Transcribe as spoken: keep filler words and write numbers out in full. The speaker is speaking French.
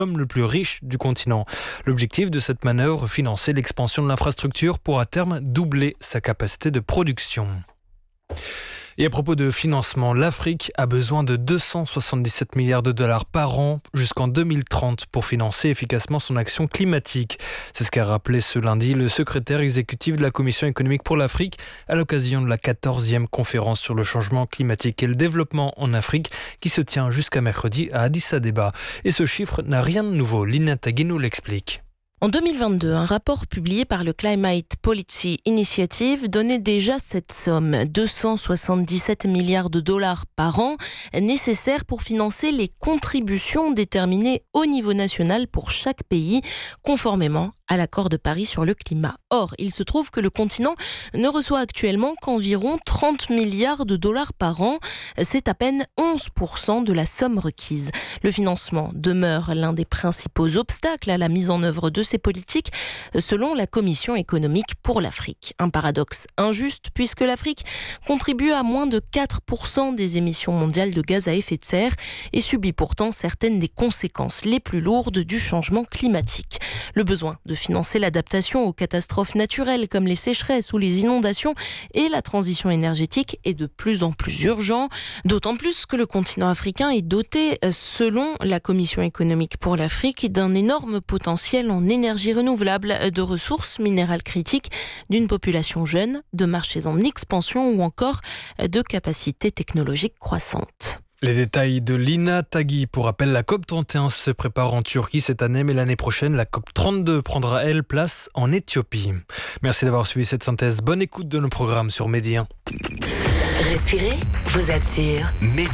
l'homme le plus riche du continent. L'objectif de cette manœuvre, financer l'expansion de l'infrastructure pour à terme doubler sa capacité de production. Et à propos de financement, l'Afrique a besoin de deux cent soixante-dix-sept milliards de dollars par an jusqu'en deux mille trente pour financer efficacement son action climatique. C'est ce qu'a rappelé ce lundi le secrétaire exécutif de la Commission économique pour l'Afrique à l'occasion de la quatorzième conférence sur le changement climatique et le développement en Afrique qui se tient jusqu'à mercredi à Addis Abeba. Et ce chiffre n'a rien de nouveau. Lina Tagui nous l'explique. En deux mille vingt-deux, un rapport publié par le Climate Policy Initiative donnait déjà cette somme, deux cent soixante-dix-sept milliards de dollars par an, nécessaires pour financer les contributions déterminées au niveau national pour chaque pays, conformément à l'accord de Paris sur le climat. Or, il se trouve que le continent ne reçoit actuellement qu'environ trente milliards de dollars par an. C'est à peine onze pour cent de la somme requise. Le financement demeure l'un des principaux obstacles à la mise en œuvre de ces politiques, selon la Commission économique pour l'Afrique. Un paradoxe injuste puisque l'Afrique contribue à moins de quatre pour cent des émissions mondiales de gaz à effet de serre et subit pourtant certaines des conséquences les plus lourdes du changement climatique. Le besoin de financer l'adaptation aux catastrophes naturelles comme les sécheresses ou les inondations et la transition énergétique est de plus en plus urgent, d'autant plus que le continent africain est doté, selon la Commission économique pour l'Afrique, d'un énorme potentiel en énergie renouvelable, de ressources minérales critiques, d'une population jeune, de marchés en expansion ou encore de capacités technologiques croissantes. Les détails de Lina Tagui. Pour rappel, la COP trente et un se prépare en Turquie cette année, mais l'année prochaine, la COP trente-deux prendra, elle, place en Éthiopie. Merci d'avoir suivi cette synthèse. Bonne écoute de nos programmes sur Média. Respirez, vous êtes sûr.